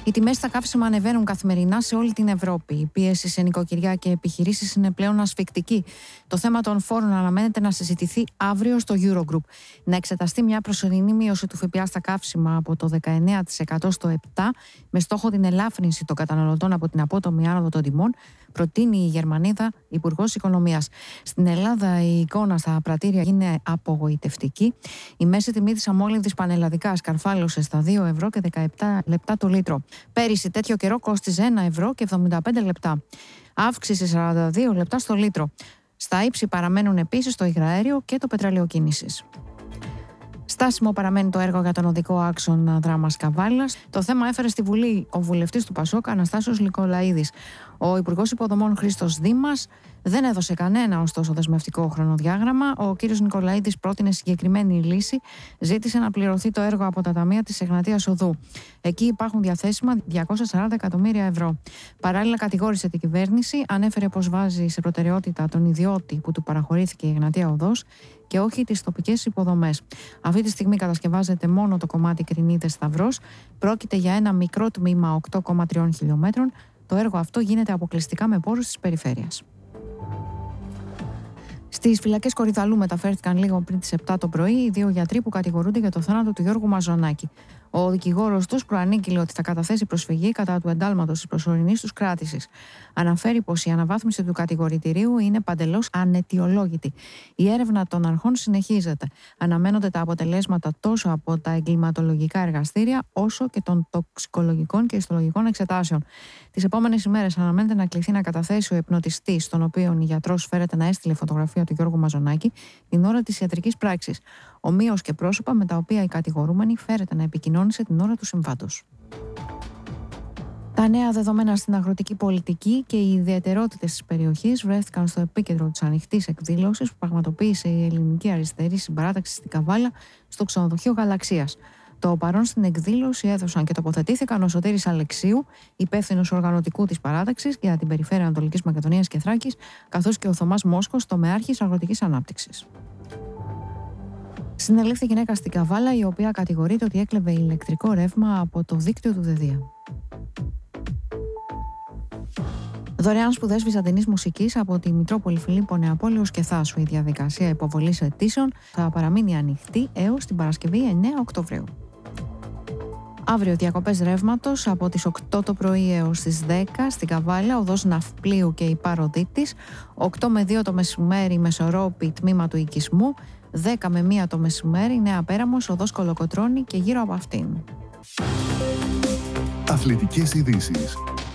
Οι τιμές στα καύσιμα ανεβαίνουν καθημερινά σε όλη την Ευρώπη. Η πίεση σε νοικοκυριά και επιχειρήσεις είναι πλέον ασφικτική. Το θέμα των φόρων αναμένεται να συζητηθεί αύριο στο Eurogroup. Να εξεταστεί μια προσωρινή μείωση του ΦΠΑ στα καύσιμα από το 19% στο 7%, με στόχο την ελάφρυνση των καταναλωτών από την απότομη άνοδο των τιμών, προτείνει η Γερμανίδα Υπουργός Οικονομίας. Στην Ελλάδα η εικόνα στα πρατήρια είναι απογοητευτική. Η μέση τιμή της αμόλυβδης πανελλαδικά σκαρφάλωσε στα 2 ευρώ και 17 λεπτά το λίτρο. Πέρυσι τέτοιο καιρό κόστιζε 1 ευρώ και 75 λεπτά. Αύξηση 42 λεπτά στο λίτρο. Στα ύψη παραμένουν επίσης το υγραέριο και το πετρέλαιο κίνησης. Στάσιμο παραμένει το έργο για τον οδικό άξονα Δράμας Καβάλας. Το θέμα έφερε στη Βουλή ο βουλευτής του ΠΑΣΟΚ Αναστάσιος Νικολαίδης. Ο Υπουργός Υποδομών Χρήστος Δήμας δεν έδωσε κανένα ωστόσο δεσμευτικό χρονοδιάγραμμα. Ο κ. Νικολαίδης πρότεινε συγκεκριμένη λύση. Ζήτησε να πληρωθεί το έργο από τα ταμεία της Εγνατίας Οδού. Εκεί υπάρχουν διαθέσιμα 240 εκατομμύρια ευρώ. Παράλληλα, κατηγόρησε την κυβέρνηση, ανέφερε πως βάζει σε προτεραιότητα τον ιδιώτη που του παραχωρήθηκε η Εγνατία Οδός και όχι τις τοπικές υποδομές. Αυτή τη στιγμή κατασκευάζεται μόνο το κομμάτι Κρινίδες-Σταυρός. Πρόκειται για ένα μικρό τμήμα 8,3 χιλιόμετρων. Το έργο αυτό γίνεται αποκλειστικά με πόρους της περιφέρειας. Στις φυλακές Κορυδαλού μεταφέρθηκαν λίγο πριν τις 7 το πρωί οι 2 γιατροί που κατηγορούνται για το θάνατο του Γιώργου Μαζονάκη. Ο δικηγόρος τους προανήγγειλε ότι θα καταθέσει προσφυγή κατά του εντάλματος της προσωρινής τους κράτησης. Αναφέρει πως η αναβάθμιση του κατηγορητηρίου είναι παντελώς αναιτιολόγητη. Η έρευνα των αρχών συνεχίζεται. Αναμένονται τα αποτελέσματα τόσο από τα εγκληματολογικά εργαστήρια, όσο και των τοξικολογικών και ιστολογικών εξετάσεων. Τις επόμενες ημέρες αναμένεται να κληθεί να καταθέσει ο υπνοτιστής, στον οποίο η γιατρός φέρεται να έστειλε φωτογραφία του Γιώργου Μαζονάκη την ώρα της ιατρικής πράξης. Ομοίως και πρόσωπα με τα οποία η κατηγορούμενη φέρεται να επικοινώνησε την ώρα του συμβάντος. Τα νέα δεδομένα στην αγροτική πολιτική και οι ιδιαιτερότητες της περιοχής βρέθηκαν στο επίκεντρο της ανοιχτής εκδήλωσης που πραγματοποίησε η Ελληνική Αριστερή Συμπαράταξη στην Καβάλα στο ξενοδοχείο Γαλαξίας. Το παρόν στην εκδήλωση έδωσαν και τοποθετήθηκαν ο Σωτήρης Αλεξίου, υπεύθυνος οργανωτικού της παράταξης για την περιφέρεια Ανατολικής Μακεδονίας και Θράκης, καθώς και ο Θωμάς Μόσκος, τομεάρχης αγροτικής ανάπτυξης. Συνελήφθη γυναίκα στην Καβάλα, η οποία κατηγορείται ότι έκλεβε ηλεκτρικό ρεύμα από το δίκτυο του ΔΕΔΙΑ. Δωρεάν σπουδές βυζαντινής μουσικής από τη Μητρόπολη Φιλίππο Νεαπόλεως και Θάσου. Η διαδικασία υποβολής αιτήσεων θα παραμείνει ανοιχτή έως την Παρασκευή 9 Οκτωβρίου. Αύριο διακοπές ρεύματος από τις 8 το πρωί έως τις 10 στην Καβάλα, οδός Ναυπλίου και Υπαροδίτης, 8 με 2 το μεσημέρι Μεσορόπη, τμήμα του οικισμού, 10 με 1 το μεσημέρι Νέα Πέραμος, οδός Κολοκοτρώνη και γύρω από αυτήν. Αθλητικές ειδήσεις.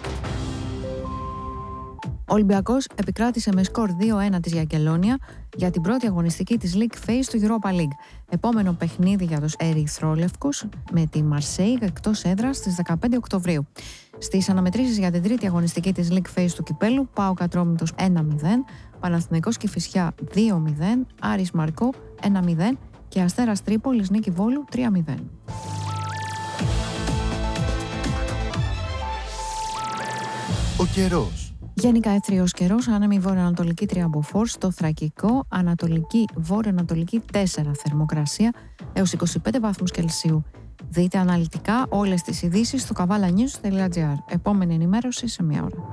Ο Ολυμπιακός επικράτησε με σκορ 2-1 της Γιαγκελόνια για την πρώτη αγωνιστική της League Phase του Europa League. Επόμενο παιχνίδι για τους ερυθρόλευκους με τη Μαρσέιγ εκτός έδρας στις 15 Οκτωβρίου. Στις αναμετρήσεις για την τρίτη αγωνιστική της League Phase του Κυπέλλου, ΠΑΟΚ Ατρόμητος 1-0, Παναθηναϊκός Κηφισιά 2-0, Άρης Μαρκό 1-0 και Αστέρας Τρίπολης Νίκη Βόλου 3-0. Ο καιρός. Γενικά εύθριος καιρός, άνεμη βορειοανατολική 3 μποφόρ, στο Θρακικό, ανατολική βορειοανατολική 4 θερμοκρασία έως 25 βαθμούς Κελσίου. Δείτε αναλυτικά όλες τις ειδήσεις στο kavalanews.gr. Επόμενη ενημέρωση σε μια ώρα.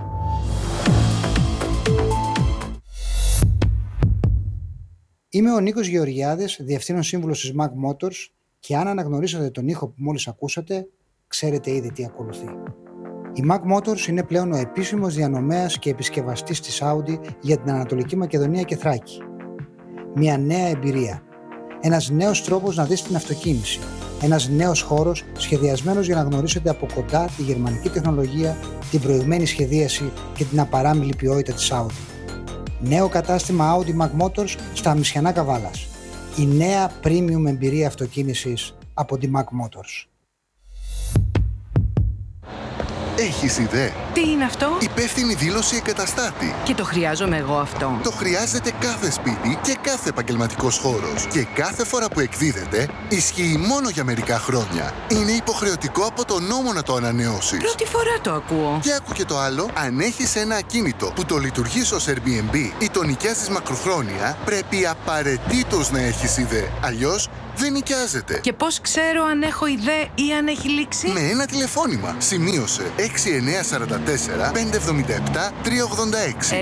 Είμαι ο Νίκος Γεωργιάδης, Διευθύνων Σύμβουλος της Mag Motors, και αν αναγνωρίσατε τον ήχο που μόλις ακούσατε, ξέρετε ήδη τι ακολουθεί. Η Mag Motors είναι πλέον ο επίσημος διανομέας και επισκευαστής της Audi για την Ανατολική Μακεδονία και Θράκη. Μια νέα εμπειρία. Ένας νέος τρόπος να δεις την αυτοκίνηση. Ένας νέος χώρος σχεδιασμένος για να γνωρίσετε από κοντά τη γερμανική τεχνολογία, την προηγμένη σχεδίαση και την απαράμιλη ποιότητα της Audi. Νέο κατάστημα Audi Mag Motors στα Αμισιανά Καβάλας. Η νέα premium εμπειρία αυτοκίνησης από τη Mag Motors. Έχεις ιδέα? Τι είναι αυτό? Υπεύθυνη δήλωση εγκαταστάτη. Και το χρειάζομαι εγώ αυτό? Το χρειάζεται κάθε σπίτι και κάθε επαγγελματικός χώρος. Και κάθε φορά που εκδίδεται, ισχύει μόνο για μερικά χρόνια. Είναι υποχρεωτικό από το νόμο να το ανανεώσεις. Πρώτη φορά το ακούω. Και άκου και το άλλο, αν έχεις ένα ακίνητο που το λειτουργείς ως Airbnb ή το νοικιάζεις μακροχρόνια, πρέπει απαραίτητος να έχεις ιδέα. Αλλιώς δεν νοικιάζεται. Και πώς ξέρω αν έχω ιδέα ή αν έχει λήξει? Με ένα τηλεφώνημα. Σημείωσε 6944 577 386.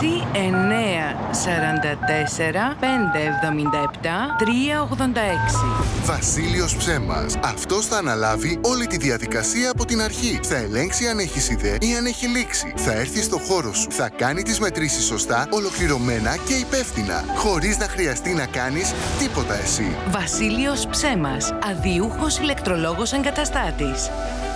6944 577 386. Βασίλειος Ψέμας. Αυτός θα αναλάβει όλη τη διαδικασία από την αρχή. Θα ελέγξει αν έχεις ιδέα ή αν έχει λήξει. Θα έρθει στο χώρο σου. Θα κάνει τις μετρήσεις σωστά, ολοκληρωμένα και υπεύθυνα. Χωρίς να χρειαστεί να κάνεις τίποτα εσύ. Βασίλειος Ψέμας, αδιούχος ηλεκτρολόγος εγκαταστάτης.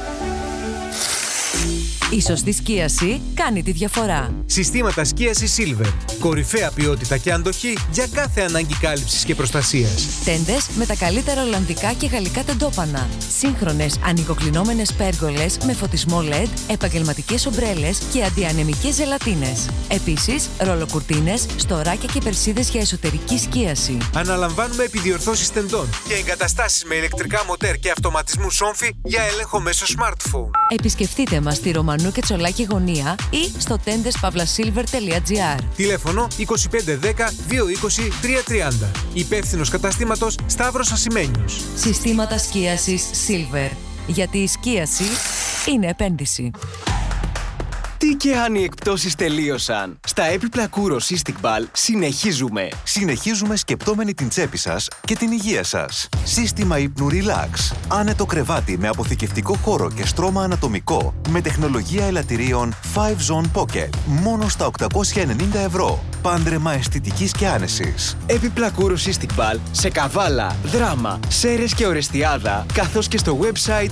Η σωστή σκίαση κάνει τη διαφορά. Συστήματα σκίασης Silver. Κορυφαία ποιότητα και αντοχή για κάθε ανάγκη κάλυψης και προστασίας. Τέντες με τα καλύτερα ολλανδικά και γαλλικά τεντόπανα. Σύγχρονες ανοιγοκλεινόμενες πέργολες με φωτισμό LED, επαγγελματικές ομπρέλες και αντιανεμικές ζελατίνες. Επίσης, ρολοκουρτίνες, στοράκια και περσίδες για εσωτερική σκίαση. Αναλαμβάνουμε επιδιορθώσεις τεντών και εγκαταστάσεις με ηλεκτρικά μοτέρ και αυτοματισμού σόμφι για έλεγχο μέσω smartphone. Επισκεφτείτε μας στη Ρωμανού και Τσολάκη γωνία ή στο tendeспavlasilver.gr. Τηλέφωνο 2510 220 330. Υπεύθυνος καταστήματος Σταύρος Ασημένιος. Συστήματα σκίασης Silver. Γιατί η σκίαση είναι επένδυση. Τι και αν οι εκπτώσεις τελείωσαν. Στα έπιπλα Kouros Istiqbal συνεχίζουμε. Συνεχίζουμε σκεπτόμενοι την τσέπη σας και την υγεία σας. Σύστημα ύπνου Relax. Άνετο κρεβάτι με αποθηκευτικό χώρο και στρώμα ανατομικό με τεχνολογία ελαττηρίων 5-Zone Pocket. Μόνο στα 890 ευρώ. Πάντρεμα αισθητικής και άνεσης. Έπιπλα Kouros Istiqbal σε Καβάλα, Δράμα, Σέρες και Ορεστιάδα, καθώς και στο website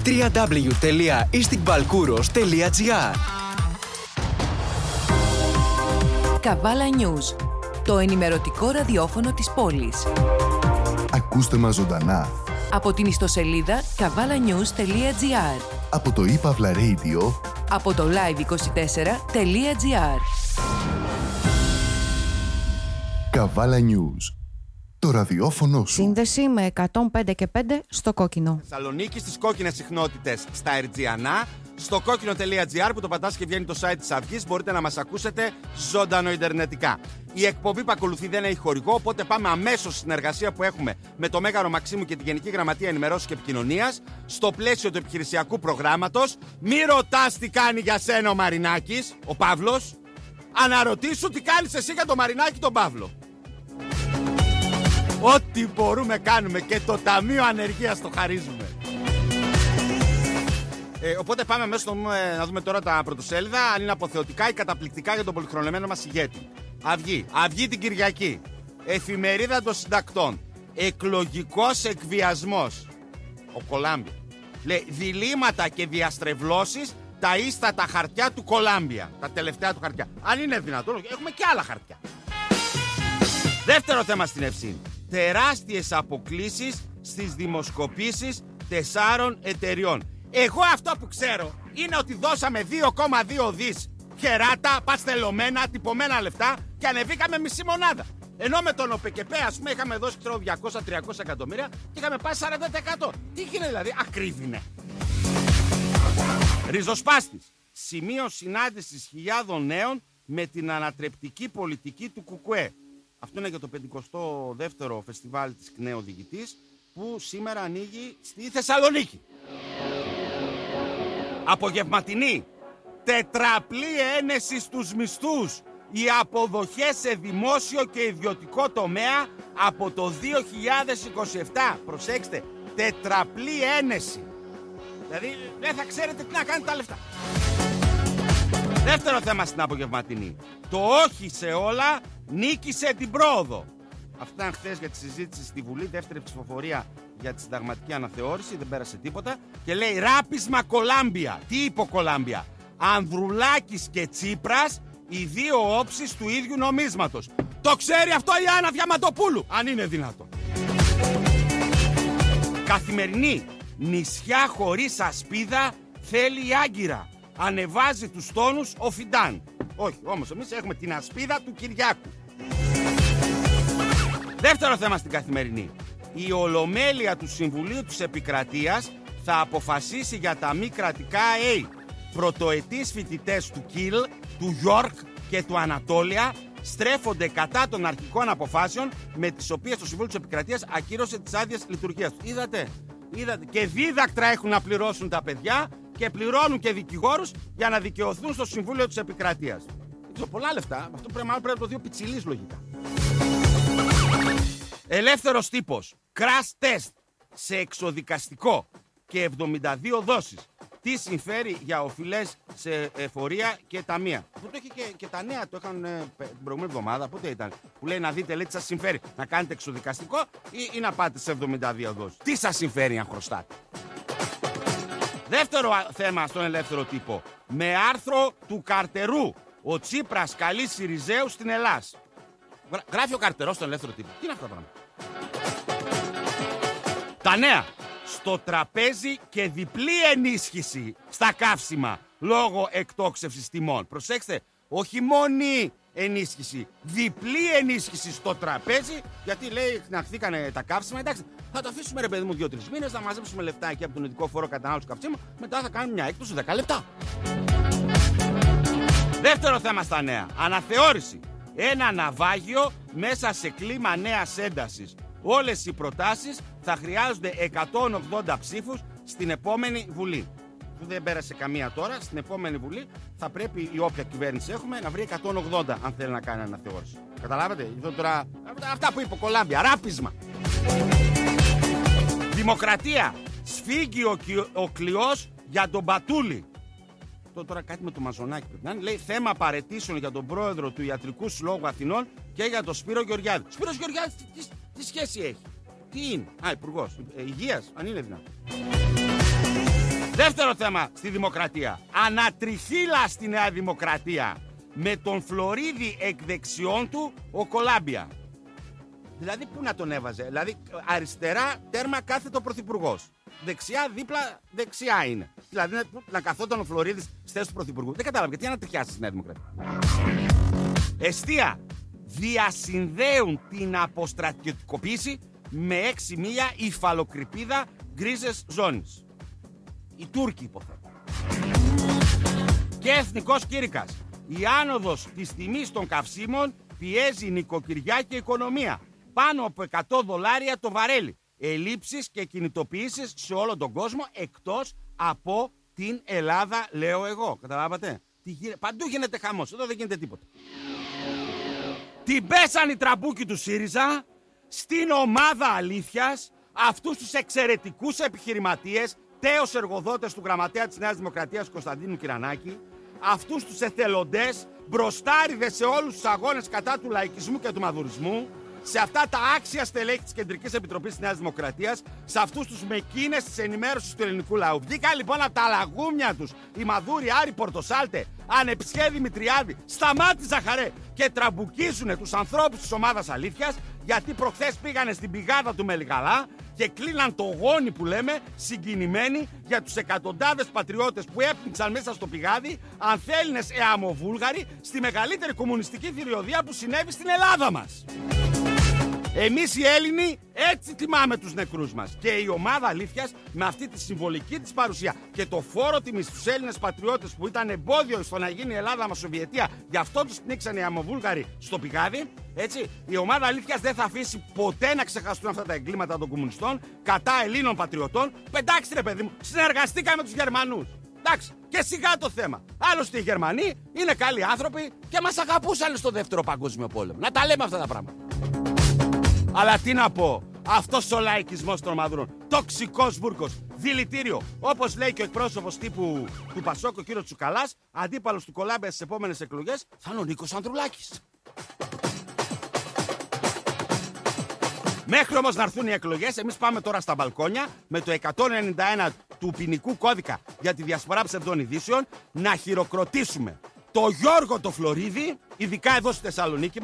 www.istiqbalkouros.gr. Καβάλα News, το ενημερωτικό ραδιόφωνο της πόλης. Ακούστε μας ζωντανά Από την ιστοσελίδα kavalanews.gr. από το ePavla Radio, Από το live24.gr. Καβάλα News. Το ραδιόφωνο σου. Σύνδεση με 105 και 5 στο κόκκινο. Θεσσαλονίκη στις κόκκινες συχνότητες στα Ερτζιανά. Στο κόκκινο.gr που το πατάς και βγαίνει το site της Αυγής, μπορείτε να μας ακούσετε ζωντανοιντερνετικά. Η εκπομπή που ακολουθεί δεν έχει χορηγό, οπότε πάμε αμέσως στη συνεργασία που έχουμε με το Μέγαρο Μαξίμου και τη Γενική Γραμματεία Ενημερώσεως και Επικοινωνίας στο πλαίσιο του επιχειρησιακού προγράμματος. Μη ρωτάς τι κάνει για σένα ο Μαρινάκης, ο Παύλος. Αναρωτήσου τι κάνεις εσύ για το Μαρινάκη τον Παύλο. Ό,τι μπορούμε κάνουμε και το Ταμείο Ανεργίας το χαρίζουμε. Οπότε πάμε αμέσως να δούμε τώρα τα πρωτοσέλιδα. Αν είναι αποθεωτικά ή καταπληκτικά για τον πολυχρονεμένο μας ηγέτη. Αυγή την Κυριακή. Εφημερίδα των συντακτών. Εκλογικός εκβιασμός. Ο Κολάμπια. Λέει διλήμματα και διαστρεβλώσεις τα ίστατα χαρτιά του Κολάμπια. Τα τελευταία του χαρτιά. Αν είναι δυνατόν, έχουμε και άλλα χαρτιά. Δεύτερο θέμα στην Ευσύνη. Τεράστιες αποκλίσεις στις δημοσκοπήσεις 4 εταιριών. Εγώ αυτό που ξέρω είναι ότι δώσαμε 2,2 δις χεράτα, παστελωμένα, τυπωμένα λεφτά και ανεβήκαμε μισή μονάδα. Ενώ με τον ΟΠΕΚΕΠΕ, ας πούμε, είχαμε δώσει 200-300 εκατομμύρια και είχαμε πάει 40%. Τι γίνεται δηλαδή, ακρίβεινε. Ριζοσπάστης. Σημείο συνάντησης χιλιάδων νέων με την ανατρεπτική πολιτική του ΚΚΕ. Αυτό είναι για το 52ο φεστιβάλ της ΚΝΕ Οδηγητής που σήμερα ανοίγει στη Θεσσαλονίκη. Απογευματινή. Τετραπλή ένεση στους μισθούς. Οι αποδοχές σε δημόσιο και ιδιωτικό τομέα από το 2027. Προσέξτε, τετραπλή ένεση. Δηλαδή δεν θα ξέρετε τι να κάνετε τα λεφτά. Δεύτερο θέμα στην απογευματινή. Το όχι σε όλα νίκησε την πρόοδο. Αυτά ήταν χθες για τη συζήτηση στη Βουλή, δεύτερη ψηφοφορία για τη συνταγματική αναθεώρηση, δεν πέρασε τίποτα. Και λέει ράπισμα Κολάμπια. Τι είπε ο Κολάμπια? Ανδρουλάκης και Τσίπρας, οι δύο όψεις του ίδιου νομίσματος. Το ξέρει αυτό η Άννα Διαμαντοπούλου, αν είναι δυνατόν. Καθημερινή. Νησιά χωρίς ασπίδα θέλει η Άγκυρα. Ανεβάζει τους τόνους ο Φιντάν. Όχι, όμως εμείς έχουμε την ασπίδα του Κυριάκου. Δεύτερο θέμα στην Καθημερινή. Η Ολομέλεια του Συμβουλίου της Επικρατείας θα αποφασίσει για τα μη κρατικά ΑΕΗ. Πρωτοετής φοιτητές του ΚΙΛ, του Γιόρκ και του Ανατόλια στρέφονται κατά των αρχικών αποφάσεων με τις οποίες το Συμβούλιο της Επικρατείας ακύρωσε τις άδειες λειτουργίας του. Είδατε. Και δίδακτρα έχουν να πληρώσουν τα παιδιά και πληρώνουν και δικηγόρους για να δικαιωθούν στο Συμβούλιο της Επικρατείας. Πολλά λεφτά. Αυτό πρέπει να το δει ο Πιτσιλής λογικά. Ελεύθερος τύπος. Crash test σε εξοδικαστικό και 72 δόσεις. Τι συμφέρει για οφειλές σε εφορία και ταμεία. Αυτό το έχει και τα νέα, το είχαν την προηγούμενη εβδομάδα. Πότε ήταν? Που λέει να δείτε, λέει, τι σας συμφέρει. Να κάνετε εξοδικαστικό ή να πάτε σε 72 δόσεις. Τι σας συμφέρει αν χρωστάτε. Δεύτερο θέμα στον ελεύθερο τύπο. Με άρθρο του Καρτερού. Ο Τσίπρας καλεί Συριζέους στην Ελλάς. Γράφει ο Καρτερός στον ελεύθερο τύπο. Τι είναι αυτά τα πράγματα? Τα νέα. Στο τραπέζι και διπλή ενίσχυση στα καύσιμα λόγω εκτόξευσης τιμών. Προσέξτε, όχι μόνη ενίσχυση, διπλή ενίσχυση στο τραπέζι, γιατί λέει χναχθήκανε τα καύσιμα. Εντάξει, θα το αφήσουμε ρε παιδί μου 2-3 μήνες, να μαζέψουμε λεφτά εκεί από τον ειδικό φόρο κατανάλωσης καυσίμου, μετά θα κάνουμε μια έκπτωση 10 λεπτά. Δεύτερο θέμα στα νέα. Αναθεώρηση. Ένα ναυάγιο μέσα σε κλίμα νέας έντασης. Όλες οι προτάσεις θα χρειάζονται 180 ψήφους στην επόμενη Βουλή. Που δεν πέρασε καμία τώρα, στην επόμενη Βουλή θα πρέπει η όποια κυβέρνηση έχουμε να βρει 180 αν θέλει να κάνει αναθεώρηση. Καταλάβατε, τώρα, αυτά που είπε ο Κολάμπια, ράπισμα. Δημοκρατία, σφίγγει ο κλειός για τον Μπατούλη. Τώρα κάτι με το Μαζονάκι πρέπει να είναι. Λέει θέμα παραιτήσεων για τον πρόεδρο του Ιατρικού Συλλόγου Αθηνών και για τον Σπύρο Γεωργιάδη. Σπύρος Γεωργιάδης τι σχέση έχει? Τι είναι? Υπουργός Υγείας, αν είναι δυνατόν. Δεύτερο θέμα στη Δημοκρατία. Ανατριχύλα στη Νέα Δημοκρατία με τον Φλωρίδη εκ δεξιών του ο Κολάμπια. Δηλαδή πού να τον έβαζε? Δηλαδή αριστερά τέρμα κάθεται ο πρωθυπουργός. Δεξιά δίπλα δεξιά είναι. Δηλαδή να καθόταν ο Φλωρίδης στη θέση του πρωθυπουργού. Δεν κατάλαβα γιατί ανατριχιάσει στη Νέα Δημοκρατία. Εστία. Διασυνδέουν την αποστρατιωτικοποίηση με 6 μίλια υφαλοκρηπίδα γκρίζες ζώνης. Οι Τούρκοι υποθέτουν. Και εθνικός κήρυκας. Η άνοδος της τιμής των καυσίμων πιέζει νοικοκυριά και οικονομία. Πάνω από $100 το βαρέλι. Ελλείψεις και κινητοποιήσεις σε όλο τον κόσμο εκτός από την Ελλάδα, λέω εγώ. Καταλάβατε? Παντού γίνεται χαμός. Εδώ δεν γίνεται τίποτα. Την πέσαν οι τραμπούκοι του ΣΥΡΙΖΑ στην ομάδα αλήθειας, αυτούς τους εξαιρετικούς επιχειρηματίες, τέος εργοδότες του γραμματέα της Νέας Δημοκρατίας Κωνσταντίνου Κυρανάκη, αυτούς τους εθελοντές, μπροστάριδες σε όλους τους αγώνες κατά του λαϊκισμού και του μαδουρισμού, σε αυτά τα άξια στελέχη της Κεντρικής Επιτροπής της Νέας Δημοκρατίας, σε αυτούς τους μεκίνες της ενημέρωσης του ελληνικού λαού. Βγήκαν λοιπόν από τα λαγούμια τους οι Μαδούροι, Άρη Πορτοσάλτε, Ανεψιέ Δημητριάδη, Σταμάτη Ζαχαρέ και τραμπουκίζουν τους ανθρώπους της ομάδας αλήθειας, γιατί προχθές πήγανε στην πηγάδα του Μελιγαλά και κλείναν το γόνι που λέμε συγκινημένοι για τους εκατοντάδες πατριώτες που έπνιξαν μέσα στο πηγάδι, ανθέλινες εαμοβούλγαροι, στη μεγαλύτερη κομμουνιστική θηριωδία που συνέβη στην Ελλάδα μας. Εμείς οι Έλληνοι έτσι τιμάμε τους νεκρούς μας. Και η ομάδα αλήθειας με αυτή τη συμβολική της παρουσία και το φόρο τιμής στους Έλληνες πατριώτες που ήταν εμπόδιο στο να γίνει η Ελλάδα μας Σοβιετία, γι' αυτό τους πνίξαν οι αμοβούλγαροι στο πηγάδι, έτσι, η ομάδα αλήθειας δεν θα αφήσει ποτέ να ξεχαστούν αυτά τα εγκλήματα των κομμουνιστών κατά Ελλήνων πατριωτών. Πεντάξτε ρε παιδί μου, συνεργαστήκαμε με τους Γερμανούς. Εντάξει, και σιγά το θέμα. Άλλωστε οι Γερμανοί είναι καλοί άνθρωποι και μας αγαπούσαν στο Δεύτερο Παγκόσμιο Πόλεμο. Να τα λέμε αυτά τα πράγματα. Αλλά τι να πω, αυτός ο λαϊκισμός των μαδρών, τοξικός βούρκος, δηλητήριο, όπως λέει και ο εκπρόσωπος τύπου του Πασόκ, ο κύριος Τσουκαλάς, αντίπαλος του Κολάμπια στις επόμενες εκλογές, θα είναι ο Νίκος Ανδρουλάκης. Μέχρι όμως να έρθουν οι εκλογές, εμείς πάμε τώρα στα μπαλκόνια με το 191 του ποινικού κώδικα για τη διασπορά ψευδών ειδήσεων να χειροκροτήσουμε το Γιώργο το Φλωρίδη, ειδικά εδώ στη Θεσσαλονίκη μας,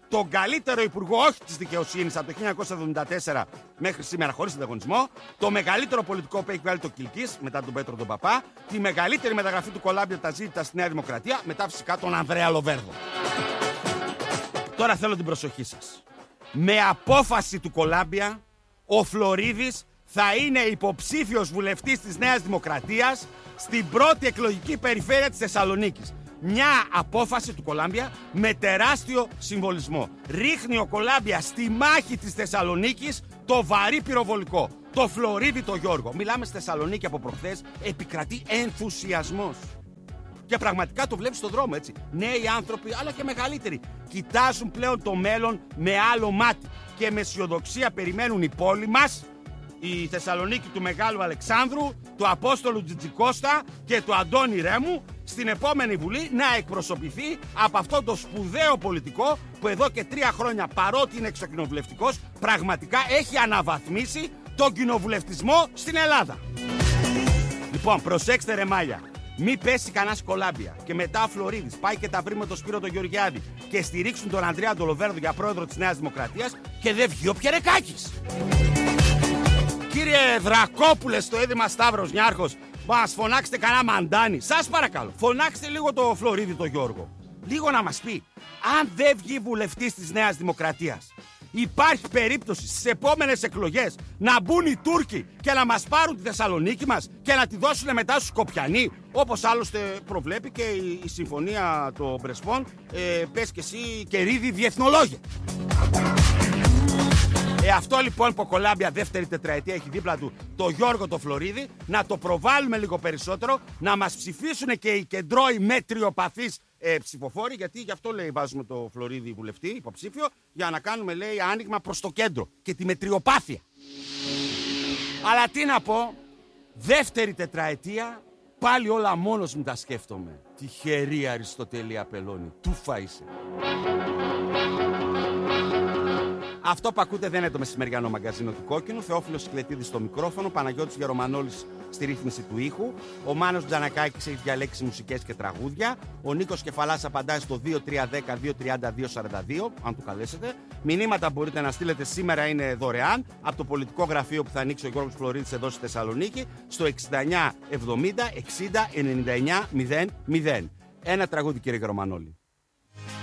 τον καλύτερο υπουργό, όχι της δικαιοσύνης, από το 1974 μέχρι σήμερα χωρίς ανταγωνισμό, το μεγαλύτερο πολιτικό που έχει βγάλει το Κιλκής μετά τον Πέτρο τον Παπά, τη μεγαλύτερη μεταγραφή του Κολάμπια τα ζήτητα στη Νέα Δημοκρατία, μετά φυσικά τον Ανδρέα Λοβέρδο. Τώρα θέλω την προσοχή σας. Με απόφαση του Κολάμπια, ο Φλωρίδης θα είναι υποψήφιος βουλευτής της Νέας Δημοκρατίας στην πρώτη εκλογική περιφέρεια της Θεσσαλονίκης. Μια απόφαση του Κολάμπια με τεράστιο συμβολισμό. Ρίχνει ο Κολάμπια στη μάχη της Θεσσαλονίκης το βαρύ πυροβολικό. Το Φλωρίδη το Γιώργο. Μιλάμε στη Θεσσαλονίκη από προχθές, επικρατεί ενθουσιασμός. Και πραγματικά το βλέπεις στον δρόμο, έτσι. Νέοι άνθρωποι, αλλά και μεγαλύτεροι, κοιτάζουν πλέον το μέλλον με άλλο μάτι. Και με αισιοδοξία περιμένουν η πόλη μας, η Θεσσαλονίκη του Μεγάλου Αλεξάνδρου, του Απόστολου Τζιτζικώστα και του Αντώνη Ρέμου, στην επόμενη Βουλή να εκπροσωπηθεί από αυτόν τον σπουδαίο πολιτικό που εδώ και 3 χρόνια, παρότι είναι εξοκοινοβουλευτικός, πραγματικά έχει αναβαθμίσει τον κοινοβουλευτισμό στην Ελλάδα. Λοιπόν, προσέξτε ρε μάλια. Μη πέσει κανένας Κολάμπια και μετά ο Φλωρίδης πάει και τα βρει με τον Σπύρο τον Γεωργιάδη και στηρίξουν τον Ανδρέα τον Λοβέρδο για πρόεδρο της Νέας Δημοκρατίας και δεν βγει ο Πιερεκάκης. Κύριε Δρακόπουλε στο Έδημα Σταύρος Νιάρχος, μας φωνάξτε κανένα μαντάνι. Σας παρακαλώ, φωνάξτε λίγο το Φλωρίδη το Γιώργο. Λίγο να μας πει, αν δεν βγει βουλευτής της Νέας Δημοκρατίας, υπάρχει περίπτωση στις επόμενες εκλογές να μπουν οι Τούρκοι και να μας πάρουν τη Θεσσαλονίκη μας και να τη δώσουν μετά στους Σκοπιανοί, όπως άλλωστε προβλέπει και η συμφωνία των Πρεσπών, πες και εσύ Κερίδη διεθνολόγε. Αυτό λοιπόν που ο Κολάμπια δεύτερη τετραετία έχει δίπλα του το Γιώργο το Φλωρίδη, να το προβάλλουμε λίγο περισσότερο, να μας ψηφίσουν και οι κεντρώοι μετριοπαθείς ψηφοφόροι, γιατί γι' αυτό λέει βάζουμε το Φλωρίδη βουλευτή υποψήφιο, για να κάνουμε λέει άνοιγμα προς το κέντρο και τη μετριοπάθεια. Αλλά τι να πω, δεύτερη τετραετία πάλι όλα μόνος μου τα σκέφτομαι. Τυχερή Αριστοτέλη Απελώνη, τούφα είσαι. Αυτό που ακούτε δεν είναι το μεσημεριανό μαγκαζίνο του Κόκκινου. Θεόφιλος Κυκλετίδης στο μικρόφωνο, Παναγιώτης Γερομανόλης στη ρύθμιση του ήχου. Ο Μάνος Τζανακάκης έχει διαλέξει μουσικές και τραγούδια. Ο Νίκος Κεφαλάς απαντάει στο 2310-232-42, αν του καλέσετε. Μηνύματα μπορείτε να στείλετε, σήμερα είναι δωρεάν, από το πολιτικό γραφείο που θα ανοίξει ο Γιώργος Φλωρίδης εδώ στη Θεσσαλονίκη, στο 6970 60 99 00. Ένα τραγούδι, κύριε Γερομανόλη.